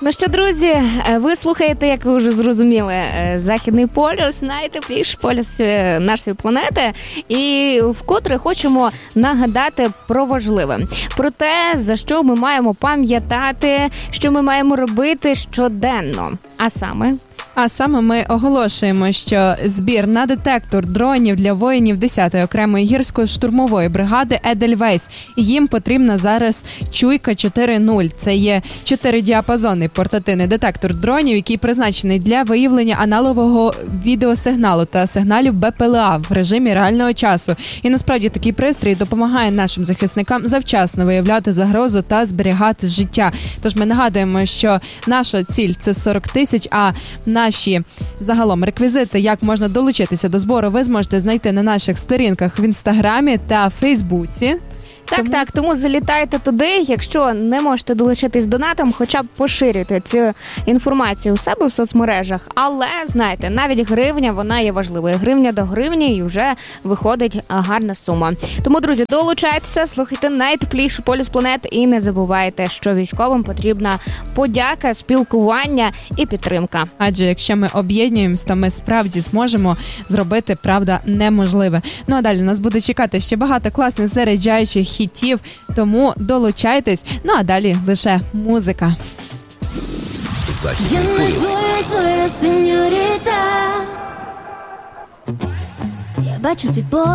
Ну що, друзі, ви слухаєте, як ви вже зрозуміли, Західний полюс, найтепліший полюс нашої планети. І вкотре хочемо нагадати про важливе. Про те, за що ми маємо пам'ятати, що ми маємо робити щоденно. А саме ми оголошуємо, що збір на детектор дронів для воїнів 10-ї окремої гірсько-штурмової бригади Едельвейс. Їм потрібна зараз Чуйка 4.0. Це є 4-діапазонний портативний детектор дронів, який призначений для виявлення аналогового відеосигналу та сигналів БПЛА в режимі реального часу. І насправді такий пристрій допомагає нашим захисникам завчасно виявляти загрозу та зберігати життя. Тож ми нагадуємо, що наша ціль – це 40 тисяч, а наші загалом реквізити, як можна долучитися до збору, ви зможете знайти на наших сторінках в Інстаграмі та Фейсбуці. Тому залітайте туди, якщо не можете долучитись донатом, хоча б поширюйте цю інформацію у себе в соцмережах. Але, знаєте, навіть гривня, вона є важливою. Гривня до гривні і вже виходить гарна сума. Тому, друзі, долучайтеся, слухайте найтепліший полюс планети і не забувайте, що військовим потрібна подяка, спілкування і підтримка. Адже якщо ми об'єднуємося, то ми справді зможемо зробити, правда, неможливе. Ну а далі нас буде чекати ще багато класних заряджаючих хітів, тому долучайтесь. Ну а далі лише музика. Я не твоя сеньоріта. Я бачу твій